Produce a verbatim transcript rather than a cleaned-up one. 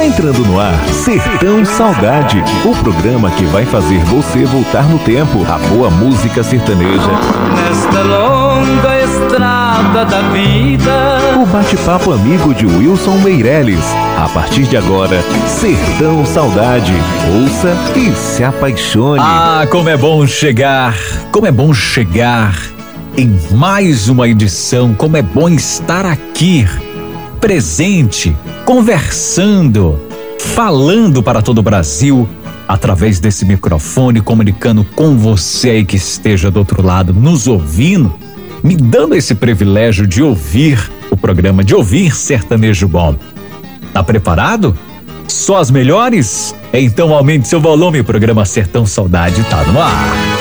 Entrando no ar, Sertão Saudade, o programa que vai fazer você voltar no tempo. A boa música sertaneja. Nesta longa estrada da vida. O bate-papo amigo de Wilson Meirelles. A partir de agora, Sertão Saudade. Ouça e se apaixone. Ah, como é bom chegar, como é bom chegar em mais uma edição, como é bom estar aqui, presente, conversando, falando para todo o Brasil, através desse microfone, comunicando com você aí que esteja do outro lado, nos ouvindo, me dando esse privilégio de ouvir o programa, de ouvir Sertanejo Bom. Tá preparado? Só as melhores? Então aumente seu volume, o programa Sertão Saudade tá no ar.